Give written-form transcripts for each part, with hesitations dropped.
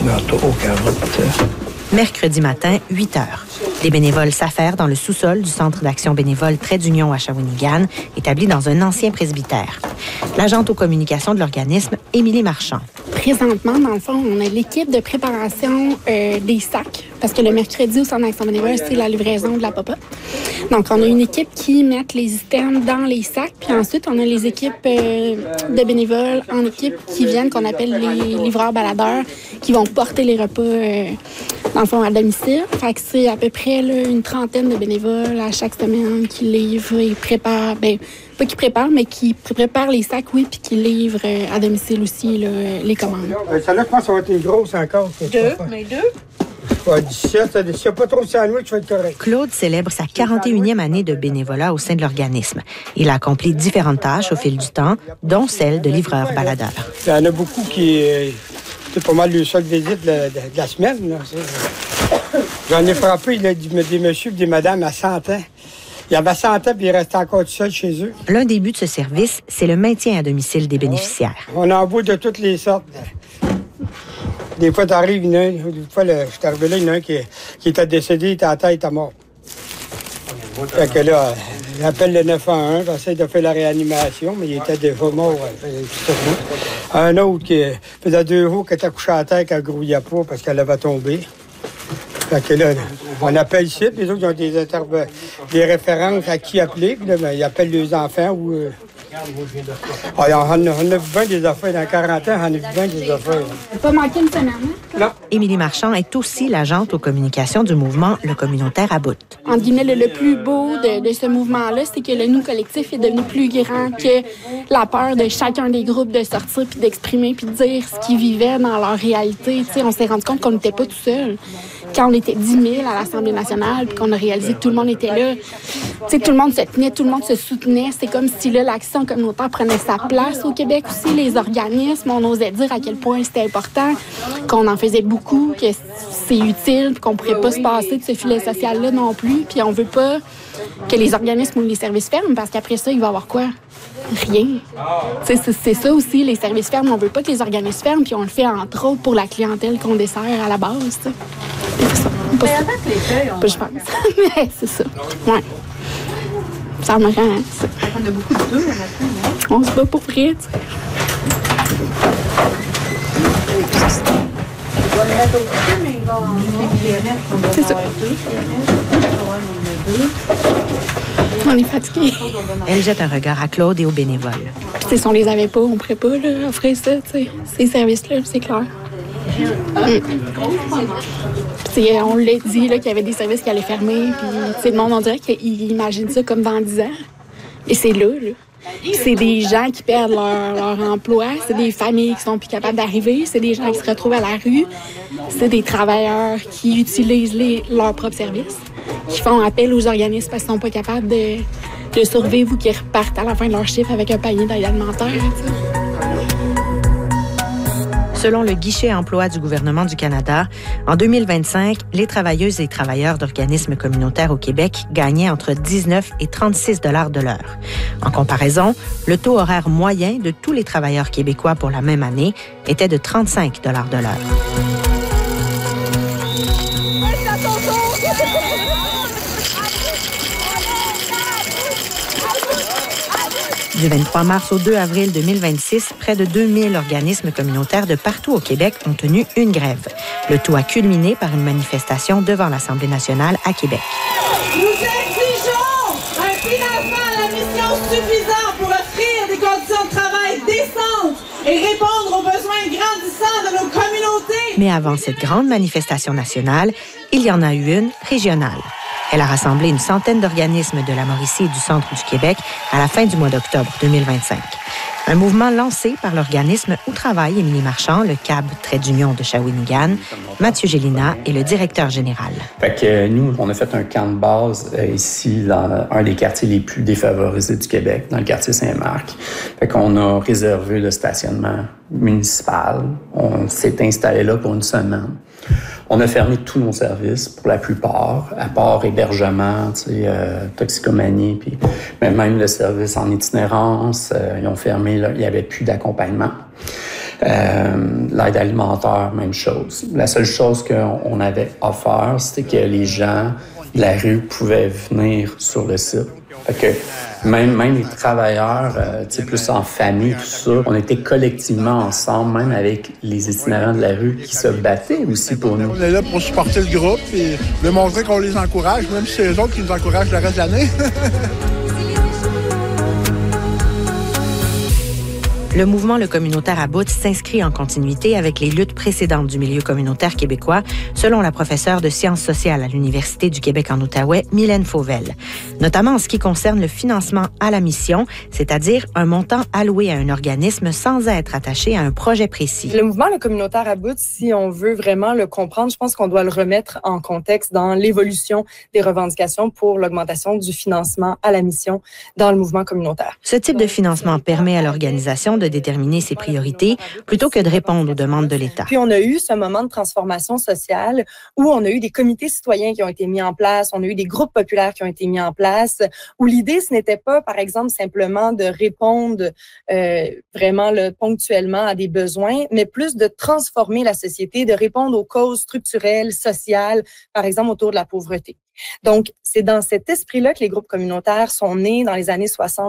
tomato, carottes. Mercredi matin, 8 heures. Des bénévoles s'affairent dans le sous-sol du Centre d'action bénévole Trait d'Union à Shawinigan, établi dans un ancien presbytère. L'agente aux communications de l'organisme, Émilie Marchand. Présentement, dans le fond, on a l'équipe de préparation des sacs, parce que le mercredi au Centre d'action bénévole, c'est la livraison de la pop-up. Donc, on a une équipe qui met les items dans les sacs, puis ensuite, on a les équipes de bénévoles en équipe qui viennent, qu'on appelle les livreurs-baladeurs, qui vont porter les repas, dans le fond, à domicile. Fait que c'est à peu près là, une trentaine de bénévoles à chaque semaine qui livrent et préparent, pas qui préparent, mais qui préparent les sacs, oui, puis qui livrent à domicile aussi là, les commandes. Celle-là, je pense que ça va être une grosse encore. Deux. Ouais, 17, s'il n'y a pas trop de sandwich, tu vas être correct. Claude célèbre sa 41e année de bénévolat au sein de l'organisme. Il a accompli différentes tâches au fil du temps, dont celle de livreur-baladeur. Il y en a beaucoup qui... c'est pas mal le seul visite de la semaine. Là, j'en ai frappé là, des messieurs et des madames à 100 ans. Il y avait 100 ans, puis ils restaient encore tout seuls chez eux. L'un des buts de ce service, c'est le maintien à domicile des bénéficiaires. On en voit de toutes les sortes. Des fois, t'arrives, une fois, je suis arrivé là, il y en a un qui était décédé, il était à la tête, il était mort. Fait que là, il appelle le 911, j'essaie de faire la réanimation, mais il était déjà mort. Un autre qui faisait 2 jours qui était couché à terre, qui ne grouillait pas parce qu'elle avait tombé. Fait que là, on appelle ici, puis les autres, ils ont des références à qui appeler, puis là, ben, ils appellent les enfants ou... on a vu bien des affaires. Dans 40 ans, on a vu bien des affaires. Pas manqué une semaine, hein? Non. Émilie Marchand est aussi l'agente aux communications du mouvement Le Communautaire à bout. Entre guillemets, le plus beau de ce mouvement-là, c'est que le nous collectif est devenu plus grand que la peur de chacun des groupes de sortir puis d'exprimer puis de dire ce qu'ils vivaient dans leur réalité. T'sais, on s'est rendu compte qu'on n'était pas tout seul. Quand on était 10 000 à l'Assemblée nationale puis qu'on a réalisé que tout le monde était là, t'sais, tout le monde se tenait, tout le monde se soutenait. C'est comme si là, l'action communautaire prenait sa place au Québec aussi. Les organismes, on osait dire à quel point c'était important, qu'on en faisait beaucoup, que c'est utile, puis qu'on pourrait pas se passer de ce filet social-là non plus. Puis on veut pas que les organismes ou les services ferment, parce qu'après ça, il va y avoir quoi? Rien. C'est ça aussi, les services ferment. On veut pas que les organismes ferment, puis on le fait entre autres pour la clientèle qu'on dessert à la base. T'sais. C'est ça. Pas je pense. Mais c'est ça. Ouais. Ça me rend. On a beaucoup de deux à matin, on se bat pour vrai, tu sais. C'est ça. On est fatigués. Elle jette un regard à Claude et aux bénévoles. Puis, si on les avait pas, on pourrait pas là, offrir ça, tu sais. Ces services-là, c'est clair. Puis, on l'a dit là, qu'il y avait des services qui allaient fermer. Puis, le monde, on dirait qu'il imagine ça comme dans 10 ans. Et c'est là. C'est des gens qui perdent leur emploi, c'est des familles qui sont plus capables d'arriver, c'est des gens qui se retrouvent à la rue, c'est des travailleurs qui utilisent leurs propres services, qui font appel aux organismes parce qu'ils sont pas capables de survivre ou qui repartent à la fin de leur chiffre avec un panier d'aide alimentaire. T'sais. Selon le guichet emploi du gouvernement du Canada, en 2025, les travailleuses et travailleurs d'organismes communautaires au Québec gagnaient entre 19 et 36 $ de l'heure. En comparaison, le taux horaire moyen de tous les travailleurs québécois pour la même année était de 35 $ de l'heure. Du 23 mars au 2 avril 2026, près de 2000 organismes communautaires de partout au Québec ont tenu une grève. Le tout a culminé par une manifestation devant l'Assemblée nationale à Québec. Nous exigeons un financement à la mission suffisant pour offrir des conditions de travail décentes et répondre aux besoins grandissants de nos communautés. Mais avant cette grande manifestation nationale, il y en a eu une régionale. Elle a rassemblé une centaine d'organismes de la Mauricie et du centre du Québec à la fin du mois d'octobre 2025. Un mouvement lancé par l'organisme où travaille Émilie Marchand, le CAB Trait d'Union de Shawinigan, Mathieu Gélina et le directeur général. Fait que nous, on a fait un camp de base ici dans un des quartiers les plus défavorisés du Québec, dans le quartier Saint-Marc. Fait qu'on a réservé le stationnement municipal. On s'est installé là pour une semaine. On a fermé tous nos services pour la plupart, à part hébergement, toxicomanie, puis même le service en itinérance, ils ont fermé, là, il n'y avait plus d'accompagnement. L'aide alimentaire, même chose. La seule chose qu'on avait à faire, c'était que les gens de la rue pouvaient venir sur le site. Fait que même les travailleurs, plus en famille, tout ça, on était collectivement ensemble, même avec les itinérants de la rue qui se battaient aussi pour nous. On est là pour supporter le groupe et de montrer qu'on les encourage, même si c'est eux autres qui nous encouragent le reste de l'année. Le mouvement Le Communautaire à bout s'inscrit en continuité avec les luttes précédentes du milieu communautaire québécois, selon la professeure de sciences sociales à l'Université du Québec en Outaouais, Mylène Fauvel. Notamment en ce qui concerne le financement à la mission, c'est-à-dire un montant alloué à un organisme sans être attaché à un projet précis. Le mouvement Le Communautaire à bout, si on veut vraiment le comprendre, je pense qu'on doit le remettre en contexte dans l'évolution des revendications pour l'augmentation du financement à la mission dans le mouvement communautaire. Ce type de financement permet à l'organisation de déterminer ses priorités plutôt que de répondre aux demandes de l'État. Puis on a eu ce moment de transformation sociale où on a eu des comités citoyens qui ont été mis en place, on a eu des groupes populaires qui ont été mis en place, où l'idée, ce n'était pas, par exemple, simplement de répondre vraiment ponctuellement à des besoins, mais plus de transformer la société, de répondre aux causes structurelles, sociales, par exemple, autour de la pauvreté. Donc, c'est dans cet esprit-là que les groupes communautaires sont nés dans les années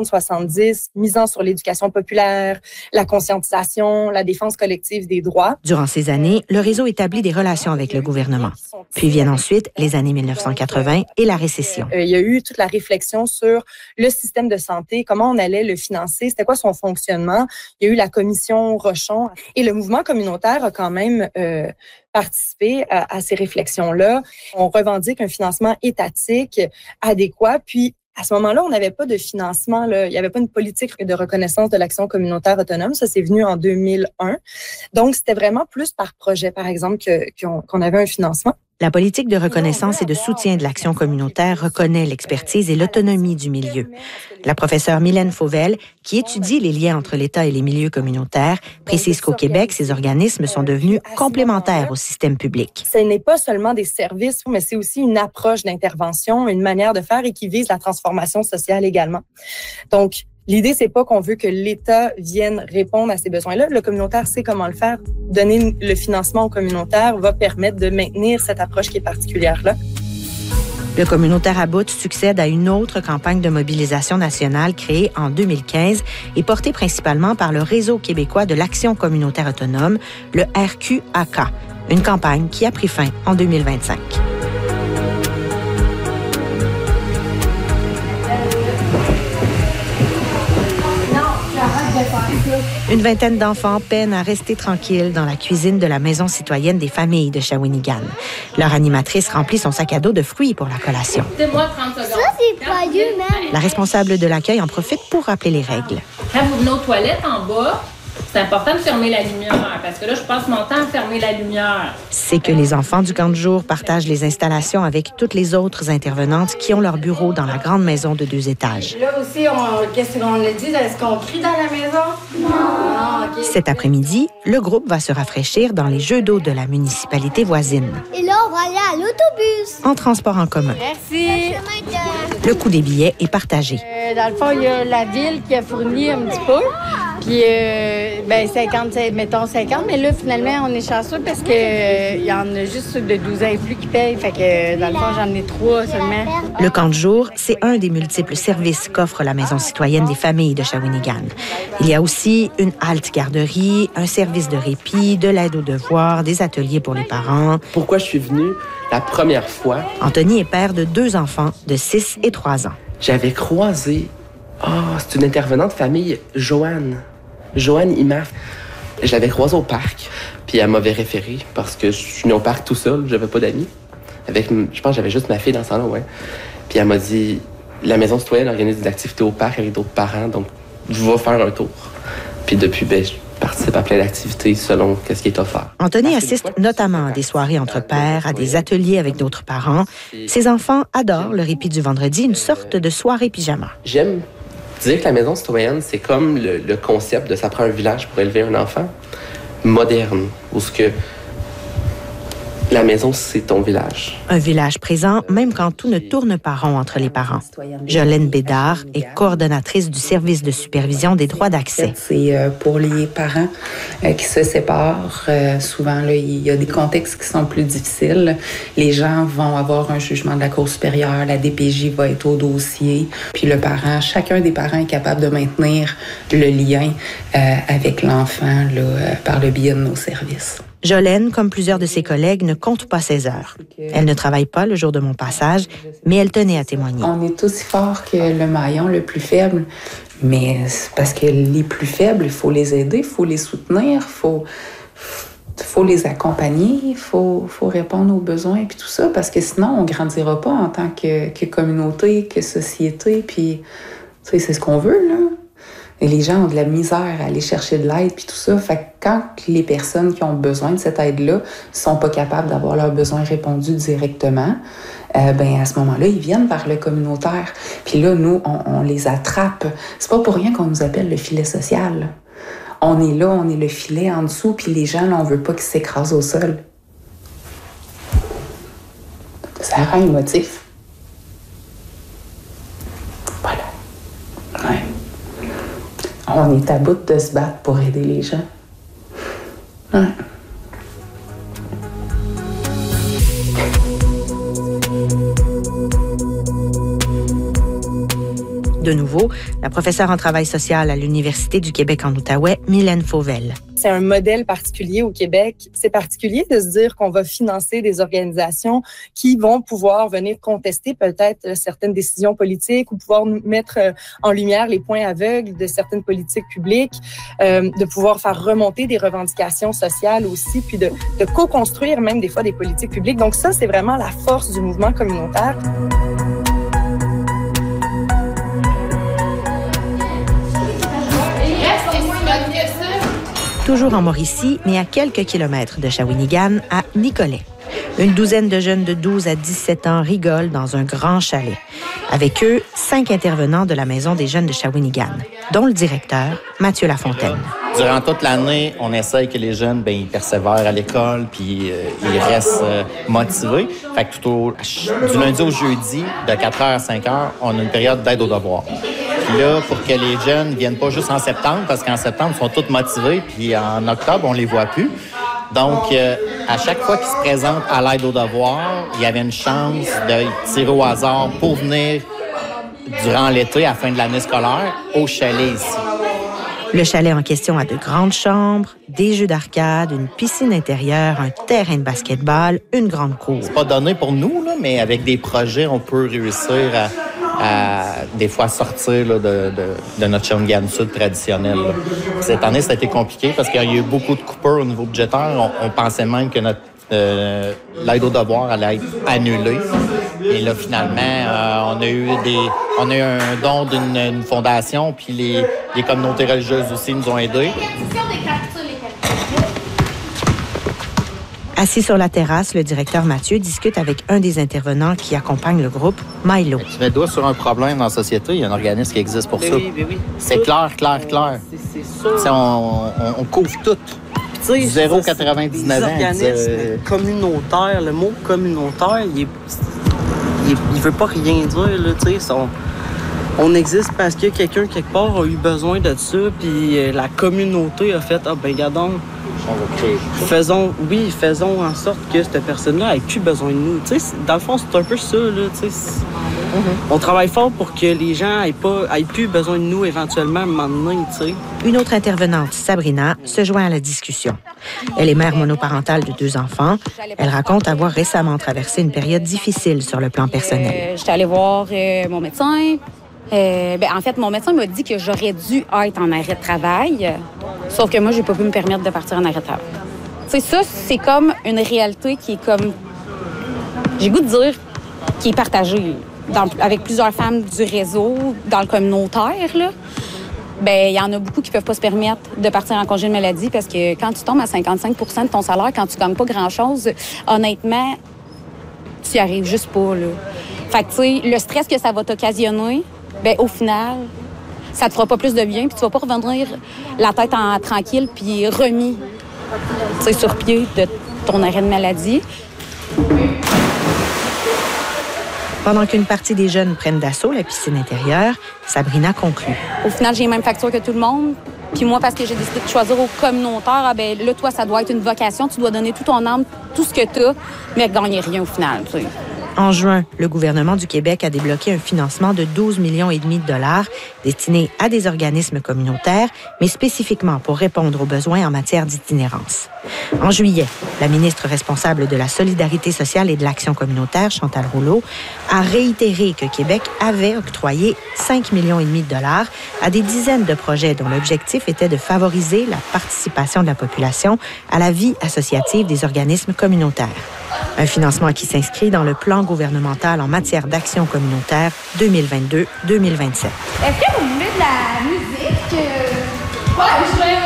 60-70, misant sur l'éducation populaire, la conscientisation, la défense collective des droits. Durant ces années, le réseau établit des relations avec le gouvernement. Puis viennent ensuite les années 1980 et la récession. Il y a eu toute la réflexion sur le système de santé, comment on allait le financer, c'était quoi son fonctionnement. Il y a eu la commission Rochon et le mouvement communautaire a quand même participer à ces réflexions-là. On revendique un financement étatique adéquat, puis à ce moment-là, on n'avait pas de financement, là. Il n'y avait pas une politique de reconnaissance de l'action communautaire autonome. Ça, c'est venu en 2001. Donc, c'était vraiment plus par projet, par exemple, qu'on avait un financement. La politique de reconnaissance et de soutien de l'action communautaire reconnaît l'expertise et l'autonomie du milieu. La professeure Mylène Fauvel, qui étudie les liens entre l'État et les milieux communautaires, précise qu'au Québec, ces organismes sont devenus complémentaires au système public. Ce n'est pas seulement des services, mais c'est aussi une approche d'intervention, une manière de faire et qui vise la transformation sociale également. Donc, l'idée, c'est pas qu'on veut que l'État vienne répondre à ces besoins-là. Le communautaire sait comment le faire. Donner le financement au communautaire va permettre de maintenir cette approche qui est particulière-là. Le communautaire à bout succède à une autre campagne de mobilisation nationale créée en 2015 et portée principalement par le Réseau québécois de l'action communautaire autonome, le RQAK, une campagne qui a pris fin en 2025. Une vingtaine d'enfants peinent à rester tranquilles dans la cuisine de la Maison citoyenne des familles de Shawinigan. Leur animatrice remplit son sac à dos de fruits pour la collation. C'est-moi 30 secondes. Ça, c'est pas humain. La responsable de l'accueil en profite pour rappeler les règles. Quand vous venez aux toilettes en bas, c'est important de fermer la lumière, parce que là, je passe mon temps à fermer la lumière. C'est que les enfants du camp de jour partagent les installations avec toutes les autres intervenantes qui ont leur bureau dans la grande maison de 2 étages. Là aussi, qu'est-ce qu'on a dit? Est-ce qu'on crie dans la maison? Non. Okay. Cet après-midi, le groupe va se rafraîchir dans les jeux d'eau de la municipalité voisine. Et là, on va aller à l'autobus. En transport en commun. Merci. Le coût des billets est partagé. Dans le fond, il y a la ville qui a fourni un petit peu. Puis, 50, mettons 50, mais là, finalement, on est chanceux parce qu'il y en a juste ceux de 12 ans et plus qui payent. Fait que, dans le fond, j'en ai 3 seulement. Le camp de jour, c'est un des multiples services qu'offre la Maison citoyenne des familles de Shawinigan. Il y a aussi une halte garderie, un service de répit, de l'aide aux devoirs, des ateliers pour les parents. Pourquoi je suis venue la première fois? Anthony est père de 2 enfants de 6 et 3 ans. J'avais croisé, c'est une intervenante famille, Joanne Imaf. Je l'avais croisée au parc, puis elle m'avait référé parce que je suis venu au parc tout seul, j'avais pas d'amis. Je pense que j'avais juste ma fille dans ce temps-là, ouais. Puis elle m'a dit, la Maison citoyenne organise des activités au parc avec d'autres parents, donc je vais faire un tour. Puis depuis, je participe à plein d'activités selon ce qui est offert. Anthony assiste notamment à des soirées entre pairs, à des ateliers avec d'autres parents. Ses enfants adorent le répit du vendredi, une sorte de soirée pyjama. J'aime dire que la Maison citoyenne, c'est comme le concept de ça prend un village pour élever un enfant moderne, où ce que La maison, c'est ton village. Un village présent, même quand tout ne tourne pas rond entre les parents. Jolène Bédard est coordonnatrice du service de supervision des droits d'accès. C'est pour les parents qui se séparent. Souvent, là, il y a des contextes qui sont plus difficiles. Les gens vont avoir un jugement de la Cour supérieure, la DPJ va être au dossier. Puis le parent, chacun des parents est capable de maintenir le lien avec l'enfant là, par le biais de nos services. Jolène, comme plusieurs de ses collègues, ne compte pas ses heures. Elle ne travaille pas le jour de mon passage, mais elle tenait à témoigner. On est aussi fort que le maillon le plus faible, mais c'est parce que les plus faibles, il faut les aider, il faut les soutenir, il faut les accompagner, il faut répondre aux besoins puis tout ça, parce que sinon, on grandira pas en tant que communauté, que société, puis tu sais, c'est ce qu'on veut, là. Et les gens ont de la misère à aller chercher de l'aide puis tout ça. Fait que quand les personnes qui ont besoin de cette aide-là sont pas capables d'avoir leurs besoins répondus directement, ben à ce moment-là, ils viennent vers le communautaire. Puis là, nous, on les attrape. C'est pas pour rien qu'on nous appelle le filet social. On est là, on est le filet en dessous, puis les gens, là, on veut pas qu'ils s'écrasent au sol. Ça rend émotif. Voilà. Ouais. On est à bout de se battre pour aider les gens. Ouais. De nouveau, la professeure en travail social à l'Université du Québec en Outaouais, Mylène Fauvel. C'est un modèle particulier au Québec. C'est particulier de se dire qu'on va financer des organisations qui vont pouvoir venir contester peut-être certaines décisions politiques ou pouvoir mettre en lumière les points aveugles de certaines politiques publiques, de pouvoir faire remonter des revendications sociales aussi, puis de co-construire même des fois des politiques publiques. Donc ça, c'est vraiment la force du mouvement communautaire. Toujours en Mauricie, mais à quelques kilomètres de Shawinigan, à Nicolet. Une douzaine de jeunes de 12 à 17 ans rigolent dans un grand chalet. Avec eux, 5 intervenants de la Maison des jeunes de Shawinigan, dont le directeur, Mathieu Lafontaine. Durant toute l'année, on essaye que les jeunes ils persévèrent à l'école puis ils restent motivés. Fait que du lundi au jeudi, de 4h à 5h, on a une période d'aide aux devoirs. Puis là, pour que les jeunes viennent pas juste en septembre, parce qu'en septembre, ils sont tous motivés, puis en octobre, on les voit plus. Donc, à chaque fois qu'ils se présentent à l'aide aux devoirs, il y avait une chance de tirer au hasard pour venir durant l'été, à la fin de l'année scolaire, au chalet ici. Le chalet en question a de grandes chambres, des jeux d'arcade, une piscine intérieure, un terrain de basketball, une grande cour. C'est pas donné pour nous, là, mais avec des projets, on peut réussir à des fois sortir là, de notre Shawinigan Sud traditionnel. Là. Cette année, ça a été compliqué parce qu'il y a eu beaucoup de coupures au niveau budgétaire. On pensait même que l'aide aux devoirs allait être annulée. Et là, finalement, on a eu un don d'une fondation, puis les communautés religieuses aussi nous ont aidés. Assis sur la terrasse, le directeur Mathieu discute avec un des intervenants qui accompagne le groupe, Milo. Tu mets le doigt sur un problème dans la société, il y a un organisme qui existe pour ça. Oui. C'est clair. C'est sûr. On couvre tout. 0,99 Les organismes communautaires, le mot communautaire, il veut pas rien dire, là, tu sais. On existe parce que quelqu'un, quelque part, a eu besoin de ça, puis la communauté a fait « Ah, ben, regardons, faisons en sorte que cette personne-là ait plus besoin de nous. » Tu sais, dans le fond, c'est un peu ça, là, tu sais. On travaille fort pour que les gens aient plus besoin de nous éventuellement à un moment donné, tu sais. Une autre intervenante, Sabrina, se joint à la discussion. Elle est mère monoparentale de 2 enfants. Elle raconte avoir récemment traversé une période difficile sur le plan personnel. J'étais allée voir mon médecin. En fait, mon médecin m'a dit que j'aurais dû être en arrêt de travail, sauf que moi, j'ai pas pu me permettre de partir en arrêt de travail. Tu sais, ça, c'est comme une réalité qui est comme, j'ai le goût de dire, qui est partagée avec plusieurs femmes du réseau, dans le communautaire, là. Ben, il y en a beaucoup qui peuvent pas se permettre de partir en congé de maladie parce que quand tu tombes à 55 % de ton salaire, quand tu gagnes pas grand-chose, honnêtement, tu y arrives juste pas, là. Fait que, tu sais, le stress que ça va t'occasionner, ben au final, ça te fera pas plus de bien, puis tu vas pas revenir la tête tranquille puis remis, tu sais, sur pied de ton arrêt de maladie. Pendant qu'une partie des jeunes prennent d'assaut la piscine intérieure, Sabrina conclut. Au final, j'ai les mêmes factures que tout le monde. Puis moi, parce que j'ai décidé de choisir au communautaire, là, toi, ça doit être une vocation. Tu dois donner tout ton âme, tout ce que tu as, mais gagner rien au final. Tu sais. En juin, le gouvernement du Québec a débloqué un financement de 12,5 millions de dollars destiné à des organismes communautaires, mais spécifiquement pour répondre aux besoins en matière d'itinérance. En juillet, la ministre responsable de la Solidarité sociale et de l'Action communautaire, Chantal Rouleau, a réitéré que Québec avait octroyé 5,5 millions de dollars à des dizaines de projets dont l'objectif était de favoriser la participation de la population à la vie associative des organismes communautaires. Un financement qui s'inscrit dans le plan gouvernemental en matière d'action communautaire 2022-2027. Est-ce que vous voulez de la musique? Ouais, je vais.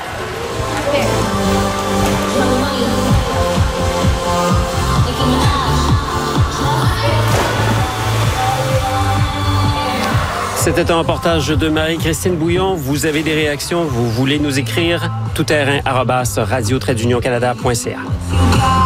C'était un reportage de Marie-Christine Bouillon. Vous avez des réactions, vous voulez nous écrire? Toutterrain@radio-canada.ca.